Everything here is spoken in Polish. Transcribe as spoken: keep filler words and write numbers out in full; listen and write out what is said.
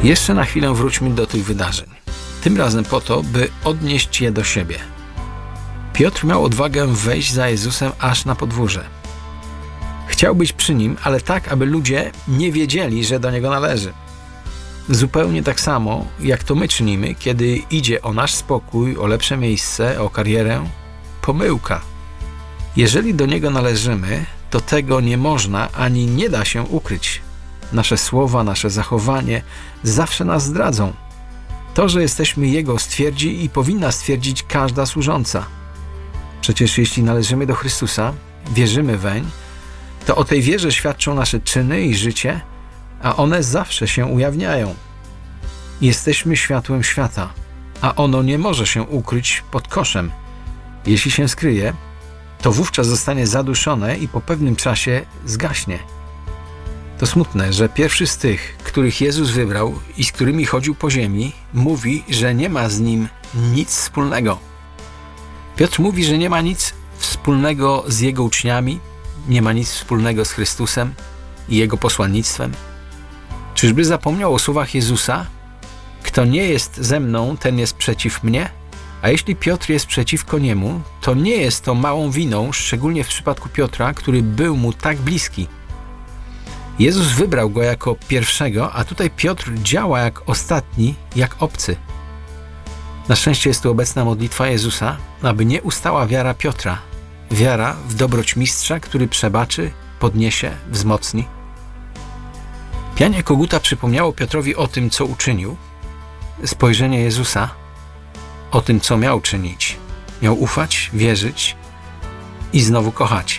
Jeszcze na chwilę wróćmy do tych wydarzeń. Tym razem po to, by odnieść je do siebie. Piotr miał odwagę wejść za Jezusem aż na podwórze. Chciał być przy Nim, ale tak, aby ludzie nie wiedzieli, że do Niego należy. Zupełnie tak samo, jak to my czynimy, kiedy idzie o nasz spokój, o lepsze miejsce, o karierę. Pomyłka. Jeżeli do Niego należymy, to tego nie można ani nie da się ukryć. Nasze słowa, nasze zachowanie zawsze nas zdradzą. To, że jesteśmy Jego, stwierdzi i powinna stwierdzić każda służąca. Przecież jeśli należymy do Chrystusa, wierzymy weń, to o tej wierze świadczą nasze czyny i życie, a one zawsze się ujawniają. Jesteśmy światłem świata, a ono nie może się ukryć pod koszem. Jeśli się skryje, to wówczas zostanie zaduszone i po pewnym czasie zgaśnie. To smutne, że pierwszy z tych, których Jezus wybrał i z którymi chodził po ziemi, mówi, że nie ma z Nim nic wspólnego. Piotr mówi, że nie ma nic wspólnego z Jego uczniami, nie ma nic wspólnego z Chrystusem i Jego posłannictwem. Czyżby zapomniał o słowach Jezusa? Kto nie jest ze mną, ten jest przeciw mnie? A jeśli Piotr jest przeciwko Niemu, to nie jest to małą winą, szczególnie w przypadku Piotra, który był Mu tak bliski. Jezus wybrał go jako pierwszego, a tutaj Piotr działa jak ostatni, jak obcy. Na szczęście jest tu obecna modlitwa Jezusa, aby nie ustała wiara Piotra. Wiara w dobroć Mistrza, który przebaczy, podniesie, wzmocni. Pianie koguta przypomniało Piotrowi o tym, co uczynił. Spojrzenie Jezusa o tym, co miał czynić. Miał ufać, wierzyć i znowu kochać.